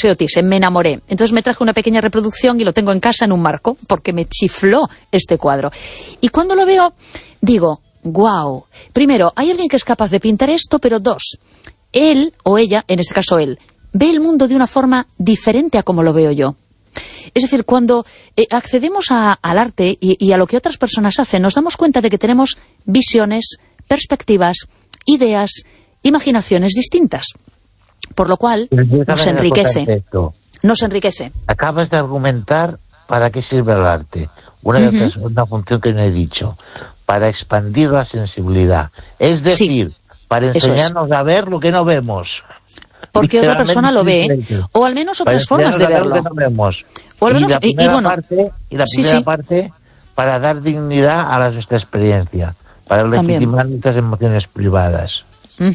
Museo Thyssen, me enamoré. Entonces me traje una pequeña reproducción y lo tengo en casa en un marco, porque me chifló este cuadro. Y cuando lo veo, digo, guau. Primero, hay alguien que es capaz de pintar esto, pero dos, él o ella, en este caso él, ve el mundo de una forma diferente a como lo veo yo. Es decir, cuando accedemos al arte y a lo que otras personas hacen, nos damos cuenta de que tenemos visiones, perspectivas, ideas, imaginaciones distintas. Por lo cual, nos enriquece. Nos enriquece. Acabas de argumentar para qué sirve el arte. Una función que no he dicho. Para expandir la sensibilidad. Es decir, para enseñarnos a ver lo que no vemos. Porque otra persona lo ve, o al menos otras formas de verlo. Lo que no vemos. O al menos, y la primera parte, para dar dignidad a nuestra experiencia. Para legitimar nuestras emociones privadas.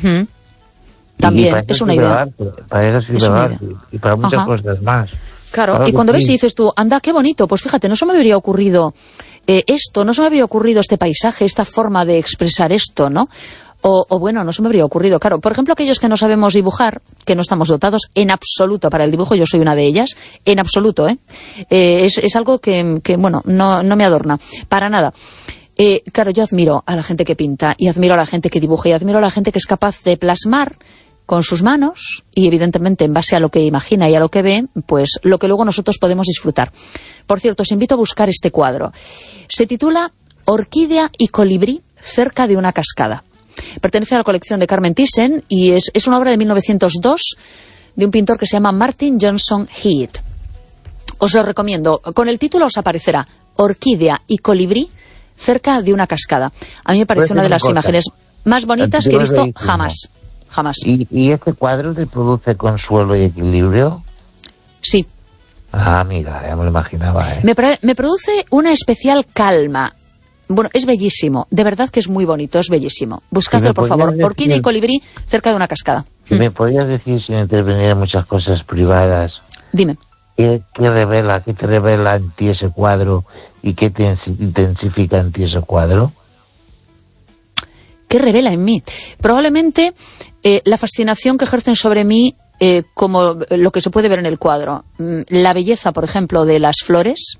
También, es una idea. Para eso sirve el arte. Y para muchas cosas más. Claro, y cuando ves y dices tú, anda, qué bonito, pues fíjate, no se me habría ocurrido esto, no se me había ocurrido este paisaje, esta forma de expresar esto, ¿no? O bueno, no se me habría ocurrido. Claro, por ejemplo, aquellos que no sabemos dibujar, que no estamos dotados en absoluto para el dibujo, yo soy una de ellas, en absoluto, es algo que bueno, no me adorna, para nada. Claro, yo admiro a la gente que pinta, y admiro a la gente que dibuja, y admiro a la gente que es capaz de plasmar con sus manos, y evidentemente en base a lo que imagina y a lo que ve, pues lo que luego nosotros podemos disfrutar. Por cierto, os invito a buscar este cuadro. Se titula Orquídea y colibrí cerca de una cascada. Pertenece a la colección de Carmen Thyssen y es una obra de 1902 de un pintor que se llama Martin Johnson Heath. Os lo recomiendo. Con el título os aparecerá Orquídea y colibrí cerca de una cascada. A mí me parece una de las imágenes más bonitas que he visto jamás. Jamás. ¿Y este cuadro te produce consuelo y equilibrio? Sí. Ah, mira, ya me lo imaginaba, Me produce una especial calma. Bueno, es bellísimo. De verdad que es muy bonito, es bellísimo. Buscadlo, por favor. Orquídea y colibrí cerca de una cascada. ¿Me podrías decir, sin intervenir en muchas cosas privadas? Dime. ¿Qué te revela en ti ese cuadro y qué te intensifica en ti ese cuadro? ¿Qué revela en mí? Probablemente la fascinación que ejercen sobre mí, como lo que se puede ver en el cuadro. La belleza, por ejemplo, de las flores,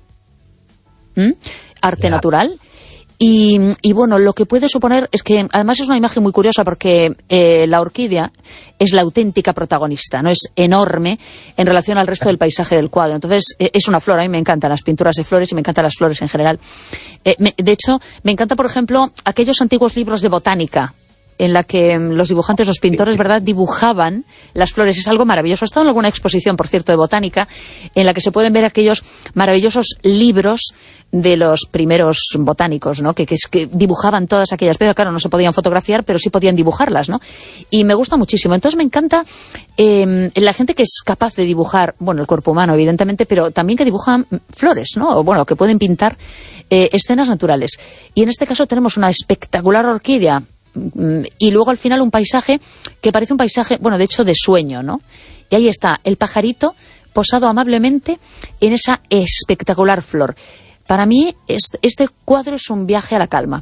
arte natural. Y bueno, lo que puede suponer es que, además es una imagen muy curiosa porque la orquídea es la auténtica protagonista, ¿no? Es enorme en relación al resto del paisaje del cuadro. Entonces, es una flor. A mí me encantan las pinturas de flores y me encantan las flores en general. De hecho, me encanta, por ejemplo, aquellos antiguos libros de botánica en la que los dibujantes, los pintores, ¿verdad?, dibujaban las flores. Es algo maravilloso. He estado en alguna exposición, por cierto, de botánica, en la que se pueden ver aquellos maravillosos libros de los primeros botánicos, ¿no?, que dibujaban todas aquellas. Pero claro, no se podían fotografiar, pero sí podían dibujarlas, ¿no? Y me gusta muchísimo. Entonces me encanta la gente que es capaz de dibujar, bueno, el cuerpo humano, evidentemente, pero también que dibujan flores, ¿no? O bueno, que pueden pintar escenas naturales. Y en este caso tenemos una espectacular orquídea, y luego al final un paisaje que parece un paisaje, bueno, de hecho de sueño, ¿no? Y ahí está el pajarito posado amablemente en esa espectacular flor. Para mí este cuadro es un viaje a la calma.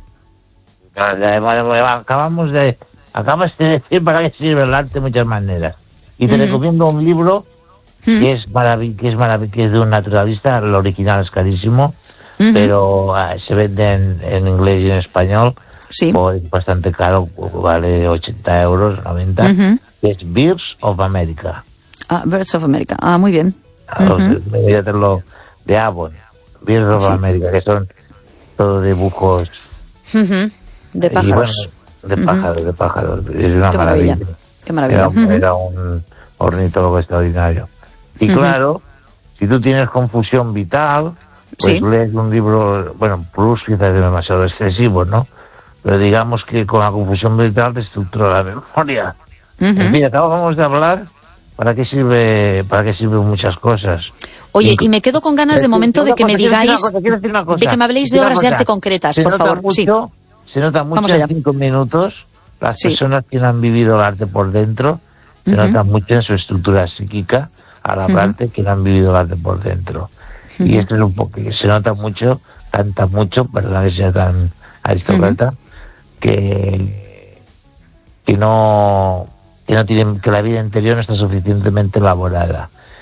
Acabas de decir para qué sirve el arte de muchas maneras. Y te recomiendo un libro que es de un naturalista. El original es carísimo, pero se vende en inglés y en español. Sí. Pues bastante caro, vale 80 euros, 90, que es Birds of America. Ah, Birds of America, muy bien. Lo de Avon, Birds of America, que son todos dibujos de pájaros. Bueno, de pájaros, es una maravilla. Qué maravilla. Era un ornitólogo extraordinario. Y claro, si tú tienes confusión vital, pues lees un libro, bueno, Plus quizás es demasiado excesivo, ¿no? Pero digamos que con la confusión mental te estructura la memoria. En fin, acabamos de hablar para qué sirve muchas cosas. Oye, y me quedo con ganas de momento de que me digáis, de que me habléis de obras de arte concretas, por favor. Se nota mucho en 5 minutos las personas que han vivido el arte por dentro, se nota mucho en su estructura psíquica a la parte que han vivido el arte por dentro. Y esto es un poco que se nota mucho, canta mucho, perdón que sea tan aristócrata, que no tienen, que la vida interior no está suficientemente elaborada.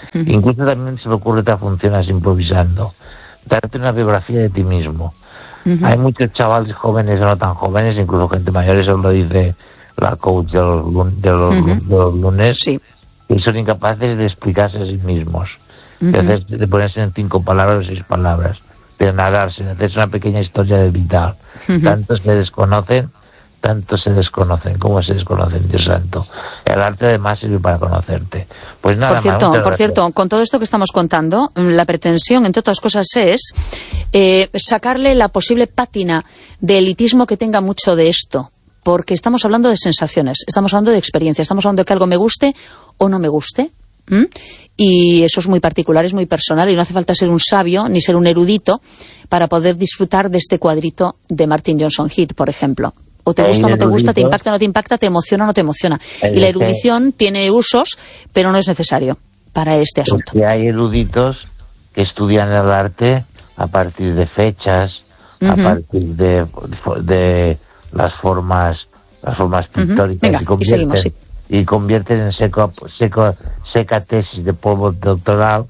Incluso también se me ocurre otra función así improvisando, darte una biografía de ti mismo. Hay muchos chavales jóvenes o no tan jóvenes, incluso gente mayor, eso lo dice la coach de los lunes, sí, que son incapaces de explicarse a sí mismos, de ponerse en 5 palabras o 6 palabras, de narrarse, de hacerse una pequeña historia de vital. Tanto se desconocen, como se desconocen, Dios santo. El arte además sirve para conocerte. Pues nada, por cierto, con todo esto que estamos contando, la pretensión, entre otras cosas, es sacarle la posible pátina de elitismo que tenga mucho de esto. Porque estamos hablando de sensaciones, estamos hablando de experiencia, estamos hablando de que algo me guste o no me guste. Y eso es muy particular, es muy personal, y no hace falta ser un sabio ni ser un erudito para poder disfrutar de este cuadrito de Martin Johnson Heath, por ejemplo. O te gusta o no te gusta, te impacta o no te impacta, te emociona o no te emociona. Y la erudición tiene usos, pero no es necesario para este asunto. Porque hay eruditos que estudian el arte a partir de fechas, a partir de las formas pictóricas. Venga, y seguimos, sí. Y convierten en seca tesis de polvo doctoral,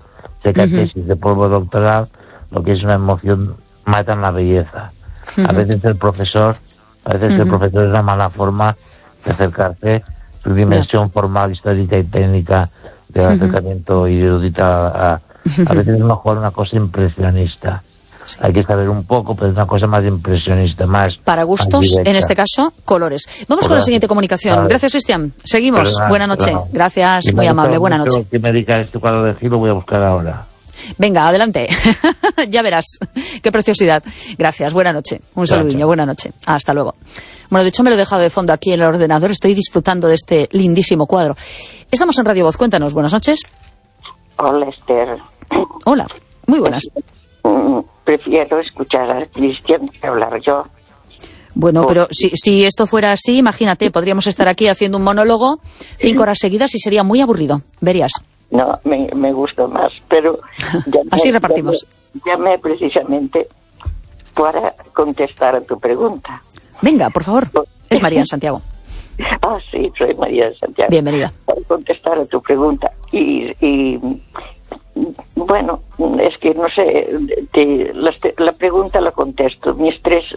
lo que es una emoción, matan la belleza. A veces el profesor es una mala forma de acercarse, su dimensión formal, histórica y técnica del acercamiento erudita a veces es mejor una cosa impresionista. Sí. Hay que saber un poco, pero es una cosa más impresionista, más... Para gustos, en este caso, colores. Vamos con la siguiente comunicación. Gracias, Cristian. Seguimos. Buena noche. Gracias, muy amable. Buena noche. ¿Qué me dedica este cuadro de Gil? Lo voy a buscar ahora. Venga, adelante. Ya verás. Qué preciosidad. Gracias. Buena noche. Un saludillo. Buena noche. Hasta luego. Bueno, de hecho me lo he dejado de fondo aquí en el ordenador. Estoy disfrutando de este lindísimo cuadro. Estamos en Radio Voz. Cuéntanos. Buenas noches. Hola, Esther. Hola. Muy buenas. Prefiero escuchar a Cristian que hablar yo. Bueno, pero si esto fuera así, imagínate, podríamos estar aquí haciendo un monólogo 5 horas seguidas y sería muy aburrido. Verías. No, me gusta más, pero... Así repartimos. Llamé precisamente para contestar a tu pregunta. Venga, por favor. Es María en Santiago. Ah, sí, soy María en Santiago. Bienvenida. Para contestar a tu pregunta. Y bueno, es que no sé, la pregunta la contesto. Mis 3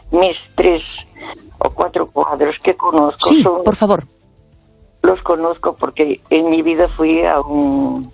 o 4 cuadros que conozco son... por favor. Los conozco porque en mi vida fui a un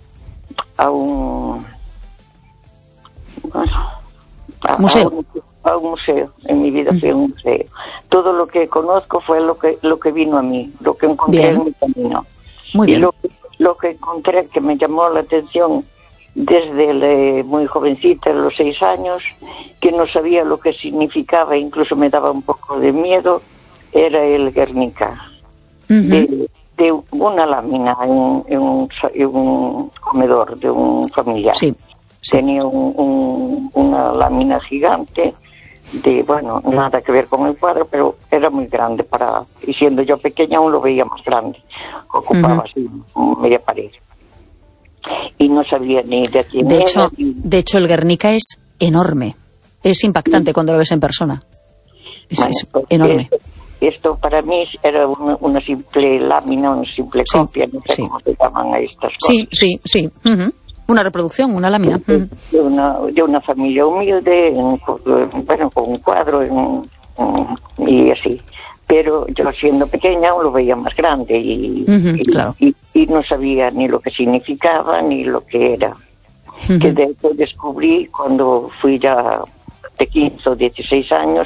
museo. A un museo. En mi vida fui a un museo. Todo lo que conozco fue lo que vino a mí, lo que encontré en mi camino. Muy bien. Y lo que encontré que me llamó la atención desde muy jovencita, a los 6 años, que no sabía lo que significaba, incluso me daba un poco de miedo, era el Guernica. De una lámina en un comedor de un familiar. Sí. Tenía una lámina gigante bueno, nada que ver con el cuadro, pero era muy grande y siendo yo pequeña aún lo veía más grande. Ocupaba así media pared. Y no sabía ni de quién era. De hecho, el Guernica es enorme. Es impactante cuando lo ves en persona. Es enorme. Esto para mí era una simple lámina, una simple copia, no sé cómo se llaman a estas cosas. Sí. Una reproducción, una lámina. De una familia humilde, con un cuadro y así. Pero yo siendo pequeña aún lo veía más grande y no sabía ni lo que significaba ni lo que era. Que de hecho descubrí cuando fui ya de 15 o 16 años,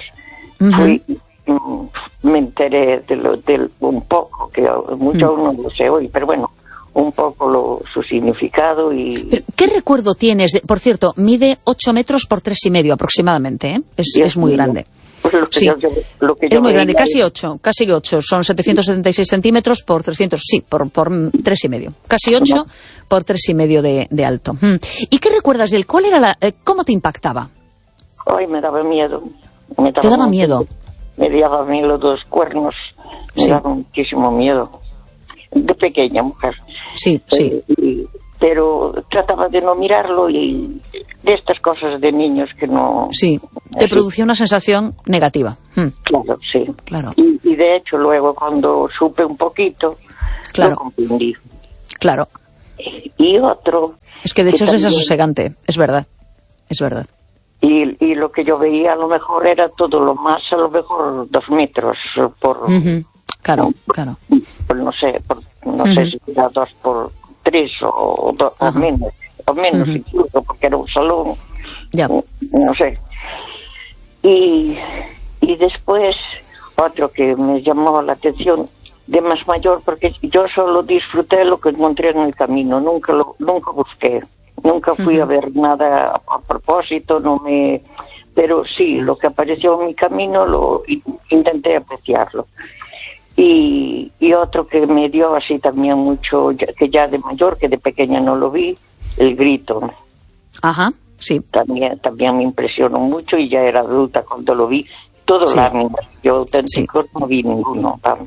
me enteré de un poco, que mucho aún no lo sé hoy, pero bueno, un poco su significado y... ¿Qué recuerdo tienes? Por cierto, mide 8 metros por 3,5 aproximadamente, ¿eh? Es muy grande. Pues es muy grande, casi 8, son 776 centímetros por 300, por 3,5, casi 8 por 3,5 de alto. ¿Y qué recuerdas de él? ¿Cuál era cómo te impactaba? Ay, me daba miedo. ¿Te daba miedo? Me daba a mí los 2 cuernos, me daba muchísimo miedo. De pequeña mujer. Sí. Pero trataba de no mirarlo y de estas cosas de niños que no... Sí, te producía una sensación negativa. Claro, sí. Claro. Y de hecho luego cuando supe un poquito, lo comprendí. Claro. Y otro... Es que de hecho es también, desasosegante, es verdad. Y lo que yo veía a lo mejor era todo lo más, a lo mejor 2 metros por... Claro. No sé si era 2 por 3 o menos incluso, porque era un salón, ya. No sé. Y después otro que me llamó la atención de más mayor, porque yo solo disfruté lo que encontré en el camino, nunca busqué, nunca fui a ver nada a propósito, pero sí, lo que apareció en mi camino lo intenté apreciarlo. Y otro que me dio así también mucho, que ya de mayor, que de pequeña no lo vi, el grito. Ajá, sí. También me impresionó mucho y ya era adulta cuando lo vi. Todos los animales, yo auténticos no vi ninguno, vamos.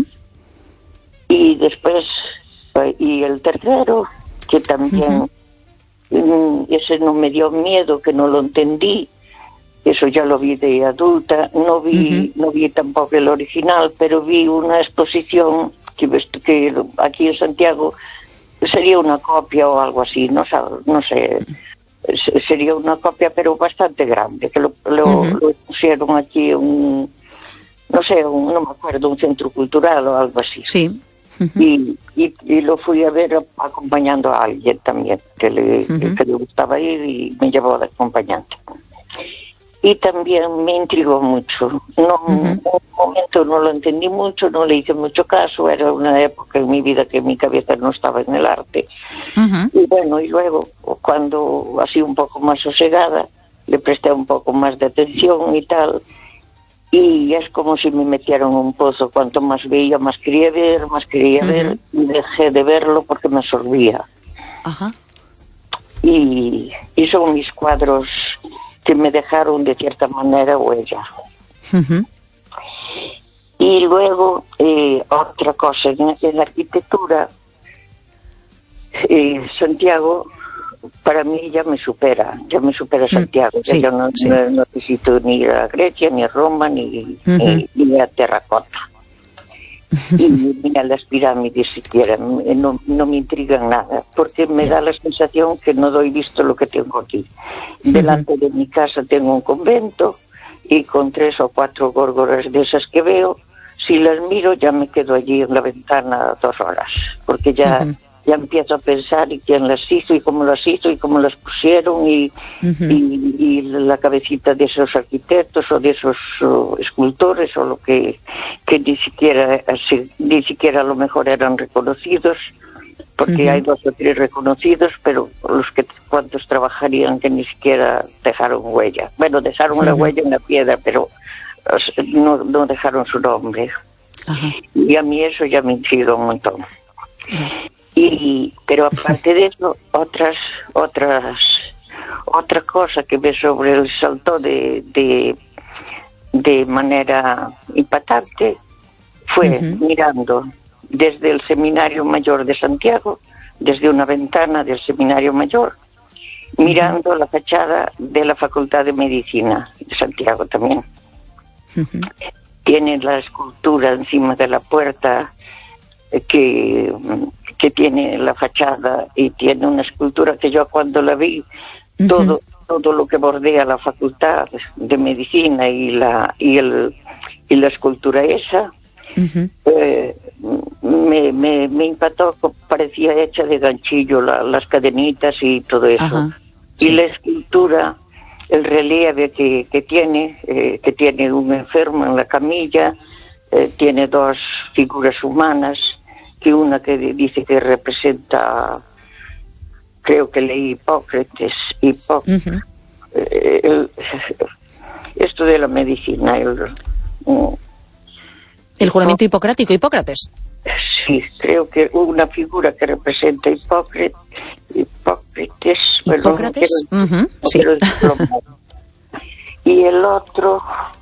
Y después, y el tercero, que también, ese no me dio miedo, que no lo entendí, eso ya lo vi de adulta, no vi tampoco el original, pero vi una exposición que aquí en Santiago sería una copia o algo así, no sé, sería una copia pero bastante grande, que lo pusieron aquí no me acuerdo, un centro cultural o algo así. Sí. Y lo fui a ver acompañando a alguien también, que le gustaba ir y me llevó de acompañante. Y también me intrigó mucho. En un momento no lo entendí mucho, no le hice mucho caso, era una época en mi vida que mi cabeza no estaba en el arte. Y bueno, y luego, cuando así un poco más sosegada, le presté un poco más de atención y tal, y es como si me metieran en un pozo. Cuanto más veía, más quería ver, y dejé de verlo porque me absorbía. Y son mis cuadros que me dejaron de cierta manera huella. Y luego otra cosa, en la arquitectura, Santiago para mí ya me supera Santiago. Yo no necesito ni ir a Grecia, ni a Roma, ni a terracota. Y ni a las pirámides siquiera, no me intrigan nada, porque me da la sensación que no doy visto lo que tengo aquí. Delante de mi casa tengo un convento y con 3 o 4 górgoras de esas que veo, si las miro ya me quedo allí en la ventana 2 horas, porque ya empiezo a pensar y quién las hizo y cómo las pusieron y la cabecita de esos arquitectos o de esos escultores o lo que ni siquiera a lo mejor eran reconocidos, porque hay 2 o 3 reconocidos, pero cuantos trabajarían que ni siquiera dejaron huella. Bueno, dejaron la huella en la piedra, pero no dejaron su nombre. Y a mí eso ya me intriga un montón. Pero aparte de eso, otra cosa que me sobresaltó de manera impactante fue mirando desde el Seminario Mayor de Santiago, desde una ventana del Seminario Mayor, mirando la fachada de la Facultad de Medicina de Santiago también. Tiene la escultura encima de la puerta que tiene la fachada, y tiene una escultura que yo cuando la vi, todo lo que bordea la Facultad de Medicina y la escultura esa, me impactó, parecía hecha de ganchillo, las cadenitas y todo eso. Y la escultura, el relieve que tiene un enfermo en la camilla, tiene 2 figuras humanas, que una que dice que representa, creo que leí Hipócrates, esto de la medicina, el juramento hipocrático, Hipócrates. Sí, creo que una figura que representa Hipócrates, y el otro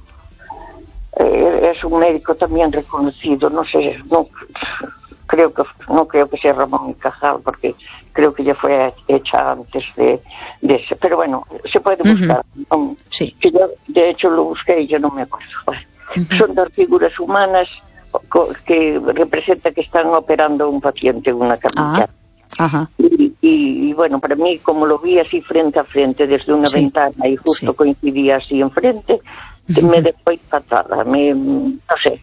es un médico también reconocido, no creo que sea Ramón y Cajal, porque creo que ya fue hecha antes de ese, pero bueno, se puede buscar. Que yo de hecho lo busqué y yo no me acuerdo. Son 2 figuras humanas que representan que están operando a un paciente en una camilla. Ajá. Y bueno, para mí, como lo vi así frente a frente desde una ventana y justo coincidía así enfrente, me dejó impactada, no sé,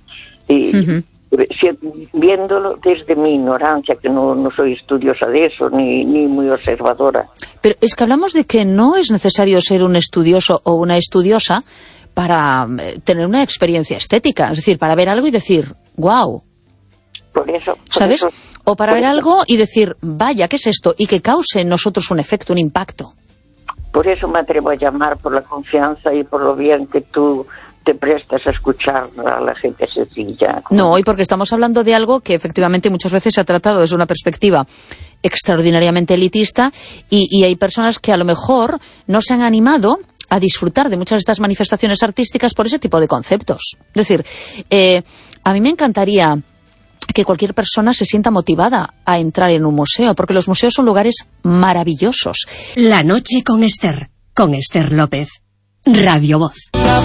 viéndolo desde mi ignorancia, que no soy estudiosa de eso, ni muy observadora. Pero es que hablamos de que no es necesario ser un estudioso o una estudiosa para tener una experiencia estética, es decir, para ver algo y decir, wow. Por eso, ¿sabes? O para ver algo y decir, vaya, ¿qué es esto? Y que cause en nosotros un efecto, un impacto. Por eso me atrevo a llamar, por la confianza y por lo bien que tú te prestas a escuchar a la gente sencilla. No, y porque estamos hablando de algo que efectivamente muchas veces se ha tratado desde una perspectiva extraordinariamente elitista y hay personas que a lo mejor no se han animado a disfrutar de muchas de estas manifestaciones artísticas por ese tipo de conceptos. Es decir, a mí me encantaría que cualquier persona se sienta motivada a entrar en un museo, porque los museos son lugares maravillosos. La noche con Esther López, Radio Voz.